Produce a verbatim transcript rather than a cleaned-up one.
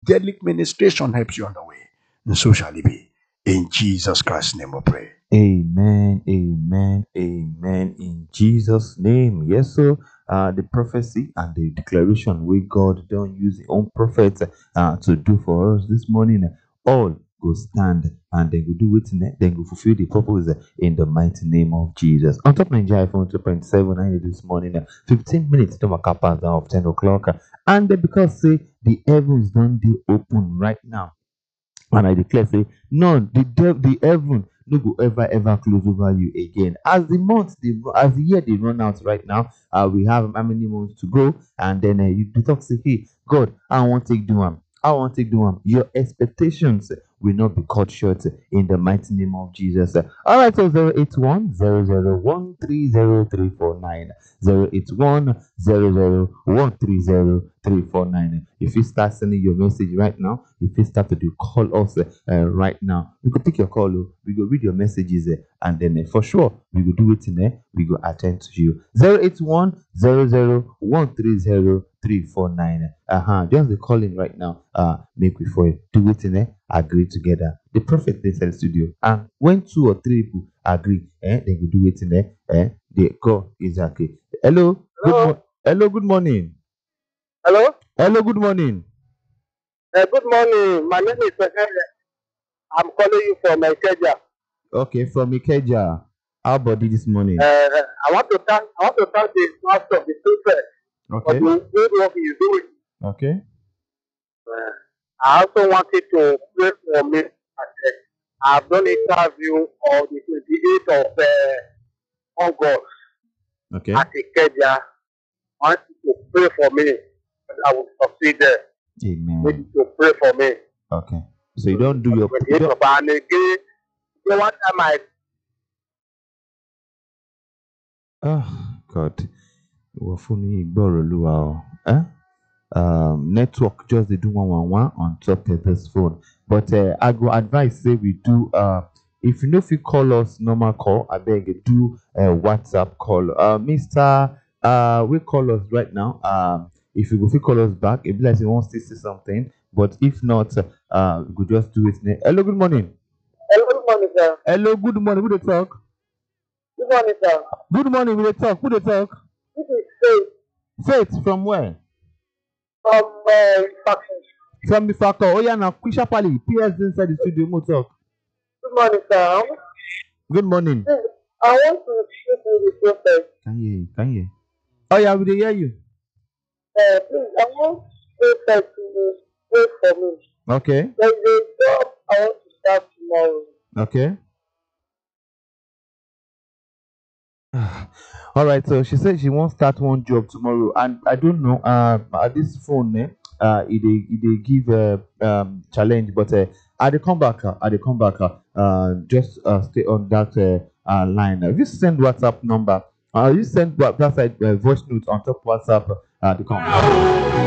angelic ministration helps you on the way. And so shall it be. In Jesus Christ's name we pray. Amen, amen, amen. In Jesus' name. Yes, so uh, the prophecy and the declaration we God don't use his own prophets uh, to do for us this morning. All go stand and then go do it, then go fulfill the purpose in the mighty name of Jesus. On top Nigeria iPhone two point seven nine this morning, fifteen minutes to my pass down of ten o'clock. And because say the heavens don't be open right now. And I declare, say, none, the dev, the heaven no go ever, ever close over you again. As the months, they, as the year they run out right now, uh, we have how many months to go, and then uh, you do talk, say, hey, God, I want to do them. I want to do them. Your expectations will not be cut short in the mighty name of Jesus. All right, so zero eight one zero zero one three zero three four nine. zero eight one zero zero one three zero three four nine. If you start sending your message right now, if you start to do call us uh, right now, we could take your call, we go read your messages, uh, and then uh, for sure we will do it in there, we go attend to you. zero eight one zero zero one three zero three four nine. Uh-huh. Just the calling right now. Uh make we for you. Do it in there, agree together. The prophet they sell studio. And when two or three people agree, eh, they will do it in there. Eh, they go exactly. Hello. Hello. Good mo- Hello, good morning. Hello? Hello, good morning. Uh, good morning. My name is Fahad. I'm calling you from Nigeria. Okay, from Ikeja. How about this morning? Uh, I want to thank I want to thank the master of the prophet for Okay. the good work he's doing. Okay. Uh, I also wanted to pray for me. I've done an interview on the twenty-eighth of uh, August Okay. at Ikeja. I want you to pray for me and I will succeed there. Amen. Need you to pray for me. Okay. So you don't do your you twenty-eighth don't, of and again, the one time I oh God. Ìwọ fún mi ìgbọ́rọ̀ Olúwa o. Eh? Um, network just they do one one one on top of this phone. But uh, I go advise say we do uh if you know if you call us normal call, I beg you do a WhatsApp call. Uh Mister Uh we call us right now. Um if you go if you call us back, if like you want to say something, but if not, uh we could just do it. ne- Hello, good morning. Hello, good morning, sir. Hello, good morning. Who they talk? Good morning, sir. Good morning, who they talk? Who they talk? This is Faith Faith from where? from uh, Faction. From the Fako. Oh yeah, now Kwisha Pali, P S inside the studio. Mo talk. Good morning, sir. Good morning. Please, I want to speak with the prophet. Can you? Can you? Oh yeah, we dey hear you. Uh, please, I want the prophet to pray for me. Okay. There's a job I want to start tomorrow. Okay. All right. So she said she wants start one job tomorrow, and I don't know. Uh, at this phone, eh, uh, it they it they give a um challenge, but uh, at the comeback, uh, at the comeback, uh, uh, just uh, stay on that uh, uh line. Uh, just send WhatsApp number. Uh, you send what that side uh, voice note on top WhatsApp. Uh, the comeback.